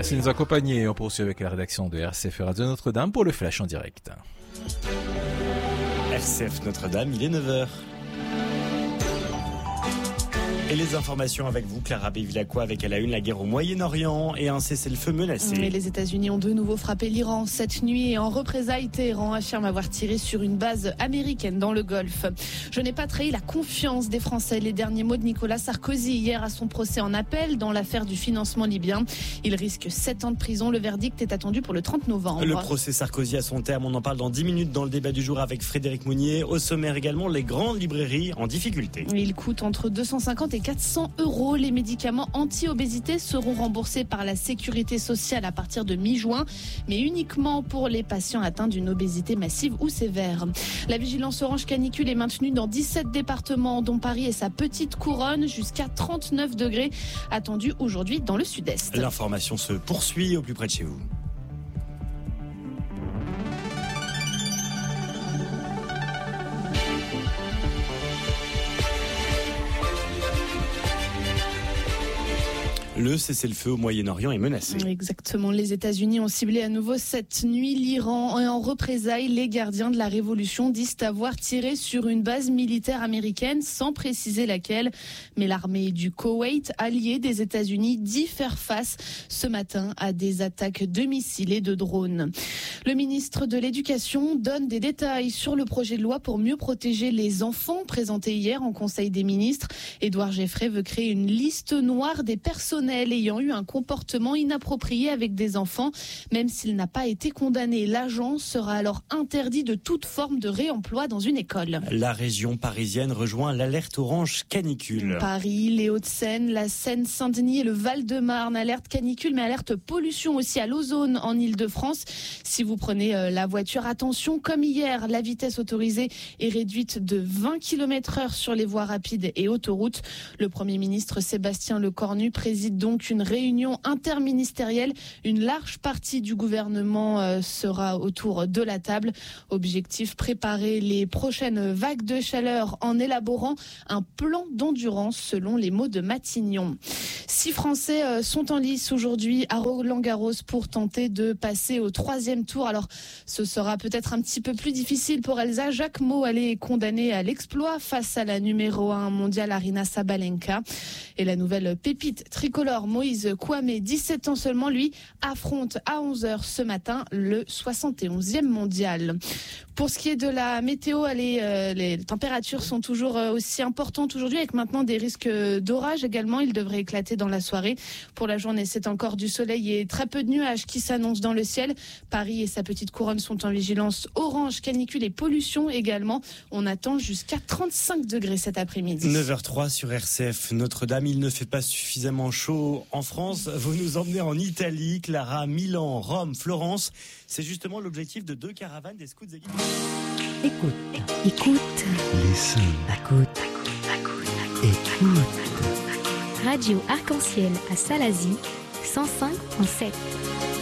Merci de nous accompagner. On poursuit avec la rédaction de RCF Radio Notre-Dame pour le Flash en direct. RCF Notre-Dame, il est 9h. Et les informations avec vous, Clara Bévilacqua, avec à la une la guerre au Moyen-Orient et un cessez-le-feu menacé. Mais les États-Unis ont de nouveau frappé l'Iran cette nuit et en représailles, Téhéran affirme avoir tiré sur une base américaine dans le Golfe. Je n'ai pas trahi la confiance des Français. Les derniers mots de Nicolas Sarkozy hier à son procès en appel dans l'affaire du financement libyen. Il risque 7 ans de prison. Le verdict est attendu pour le 30 novembre. Le procès Sarkozy à son terme, on en parle dans 10 minutes dans le débat du jour avec Frédéric Mounier. Au sommaire également, les grandes librairies en difficulté. Il coûte entre 250 et 400 €. Les médicaments anti-obésité seront remboursés par la sécurité sociale à partir de mi-juin, mais uniquement pour les patients atteints d'une obésité massive ou sévère. La vigilance orange canicule est maintenue dans 17 départements, dont Paris et sa petite couronne, jusqu'à 39 degrés attendus aujourd'hui dans le sud-est. L'information se poursuit au plus près de chez vous. Le cessez-le-feu au Moyen-Orient est menacé. Exactement. Les États-Unis ont ciblé à nouveau cette nuit l'Iran et en représailles, les gardiens de la révolution disent avoir tiré sur une base militaire américaine sans préciser laquelle. Mais l'armée du Koweït, alliée des États-Unis, dit faire face ce matin à des attaques de missiles et de drones. Le ministre de l'Éducation donne des détails sur le projet de loi pour mieux protéger les enfants présenté hier en Conseil des ministres. Édouard Geffray veut créer une liste noire des personnels ayant eu un comportement inapproprié avec des enfants. Même s'il n'a pas été condamné, l'agent sera alors interdit de toute forme de réemploi dans une école. La région parisienne rejoint l'alerte orange canicule. Paris, les Hauts-de-Seine, la Seine-Saint-Denis et le Val-de-Marne, alerte canicule mais alerte pollution aussi à l'ozone en Île-de-France. Si vous prenez la voiture, attention, comme hier, la vitesse autorisée est réduite de 20 km/h sur les voies rapides et autoroutes. Le Premier ministre Sébastien Lecornu préside donc une réunion interministérielle. Une large partie du gouvernement sera autour de la table. Objectif, préparer les prochaines vagues de chaleur en élaborant un plan d'endurance selon les mots de Matignon. 6 Français sont en lice aujourd'hui à Roland-Garros pour tenter de passer au 3e tour. Alors, ce sera peut-être un petit peu plus difficile pour Elsa. Jacques Mot, elle est condamnée à l'exploit face à la numéro 1 mondiale Aryna Sabalenka. Et la nouvelle pépite tricolore Moïse Kouamé, 17 ans seulement, lui, affronte à 11h ce matin le 71e mondial. Pour ce qui est de la météo, les températures sont toujours aussi importantes aujourd'hui, avec maintenant des risques d'orage également. Il devrait éclater dans la soirée. Pour la journée, c'est encore du soleil et très peu de nuages qui s'annoncent dans le ciel. Paris et sa petite couronne sont en vigilance orange, canicule et pollution également. On attend jusqu'à 35 degrés cet après-midi. 9h03 sur RCF Notre-Dame. Il ne fait pas suffisamment chaud en France. Vous nous emmenez en Italie, Clara, Milan, Rome, Florence. C'est justement l'objectif de 2 caravanes des scouts et guides. Écoute. Listen. Écoute. Radio Arc-en-Ciel à Salazie, 105.7.